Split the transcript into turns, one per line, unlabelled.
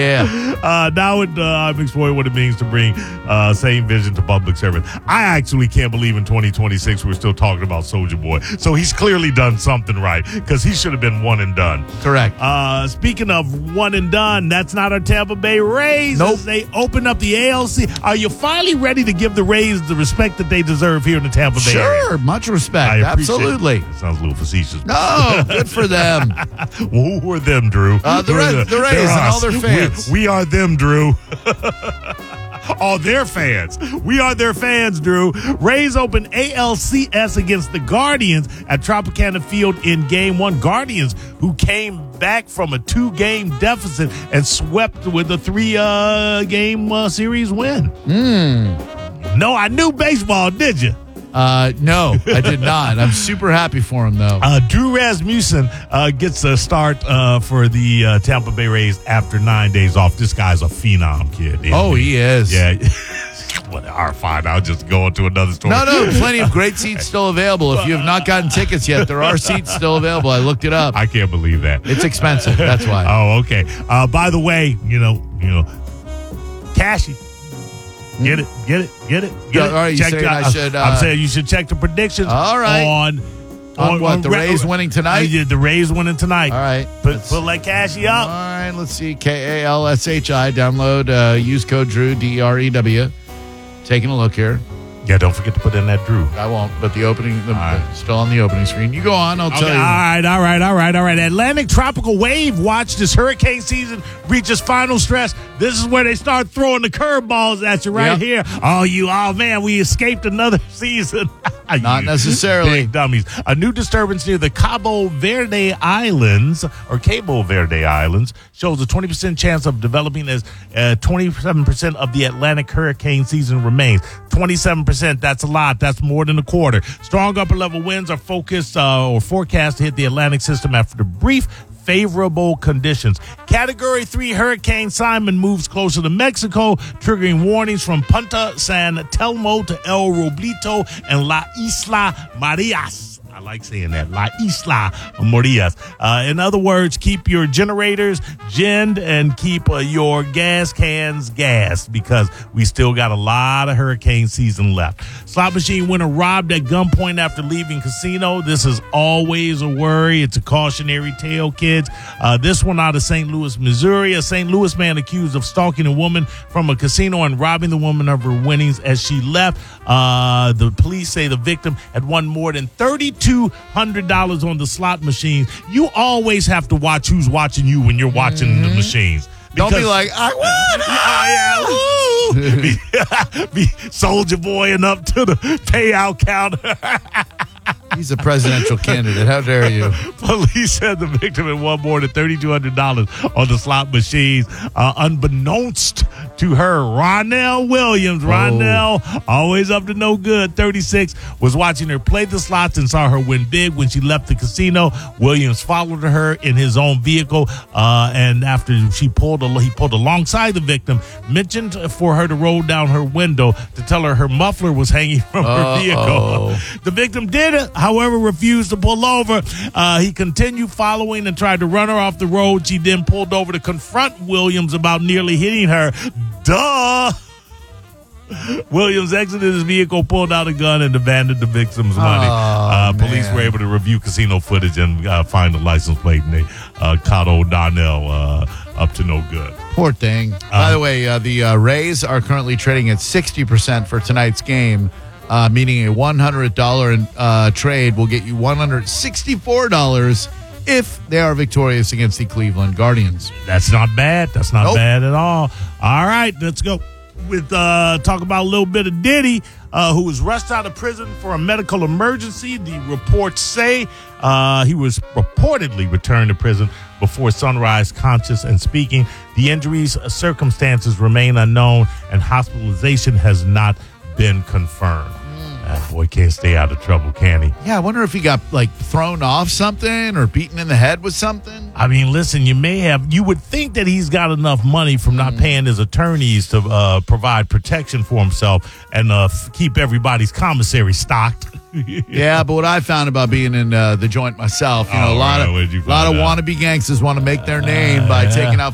Yeah.
Now I'm exploring what it means to bring same vision to public service. I actually can't believe in 2026 we're still talking about Soulja Boy. So he's clearly done something right because he should have been one and done.
Correct.
Speaking of one and done, that's not our Tampa Bay Rays.
Nope.
As they open up the ALC. Are you finally ready to give the Rays the respect that they deserve here in the Tampa Bay area?
Sure. Much respect.
I appreciate
Absolutely.
It. Sounds a little facetious.
No, good for them.
Well, who are them, Drew?
The Rays and all their fans.
We are them, Drew. All their fans. We are their fans, Drew. Rays open ALCS against the Guardians at Tropicana Field in Game 1. Guardians, who came back from a 2-game deficit and swept with a 3-game series win. No, I knew baseball, did you?
No, I did not. I'm super happy for him, though.
Drew Rasmussen gets a start for the Tampa Bay Rays after 9 days off. This guy's a phenom kid.
He is.
Yeah. Well, all right, fine. I'll just go on to another story.
No, plenty of great seats still available. If you have not gotten tickets yet, there are seats still available. I looked it up.
I can't believe that.
It's expensive. That's why.
Oh, okay. By the way, you know, Cashy. Get it.
All right,
I'm saying you should check the predictions.
All right.
On
what, the Rays winning tonight?
Yeah, the Rays winning tonight.
All right.
Put that Cashy up.
All right, let's see. KALSHI. Download, use code Drew, DREW. Taking a look here.
Yeah, don't forget to put in that Drew.
I won't, but the opening, still on the opening screen. You go on, I'll tell you.
All right. Atlantic tropical wave watch as hurricane season reaches final stress. This is where they start throwing the curveballs at you here. Oh man, we escaped another season.
Not necessarily.
Big dummies. A new disturbance near the Cabo Verde Islands shows a 20% chance of developing as 27% of the Atlantic hurricane season remains. 27%, that's a lot. That's more than a quarter. Strong upper level winds are forecast to hit the Atlantic system after brief favorable conditions. Category 3 Hurricane Simon moves closer to Mexico, triggering warnings from Punta San Telmo to El Roblito and La Isla Marias. I like saying that. La Isla Marias. In other words, keep your generators ginned and keep your gas cans gassed because we still got a lot of hurricane season left. Slot machine winner robbed at gunpoint after leaving casino. This is always a worry. It's a cautionary tale, kids. This one out of St. Louis, Missouri. A St. Louis man accused of stalking a woman from a casino and robbing the woman of her winnings as she left. The police say the victim had won more than $3,200 on the slot machines. You always have to watch who's watching you when you're watching the machines.
Don't be like, I won.
Be Soulja Boying up to the payout counter.
He's a presidential candidate. How dare you?
Police said the victim had won more than $3,200 on the slot machines. Unbeknownst to her, Ronell Williams, always up to no good, 36, was watching her play the slots and saw her win big when she left the casino. Williams followed her in his own vehicle, and after he pulled alongside the victim, mentioned for her to roll down her window to tell her muffler was hanging from her vehicle. The victim did it, however, refused to pull over. He continued following and tried to run her off the road. She then pulled over to confront Williams about nearly hitting her. Duh! Williams exited his vehicle, pulled out a gun, and demanded the victim's money. Police were able to review casino footage and find the license plate, and they caught old Donnell up to no good.
Poor thing. By the way, the Rays are currently trading at 60% for tonight's game. Meaning a $100 trade will get you $164 if they are victorious against the Cleveland Guardians.
That's not bad. That's not bad at all. All right, let's go with talk about a little bit of Diddy, who was rushed out of prison for a medical emergency. The reports say he was reportedly returned to prison before sunrise, conscious and speaking. The injuries' circumstances remain unknown, and hospitalization has not been confirmed. That boy can't stay out of trouble, can he?
Yeah, I wonder if he got thrown off something or beaten in the head with something.
I mean, listen, you would think that he's got enough money from not paying his attorneys to provide protection for himself and keep everybody's commissary stocked.
Yeah, but what I found about being in the joint myself, a lot of wannabe gangsters want to make their name by taking out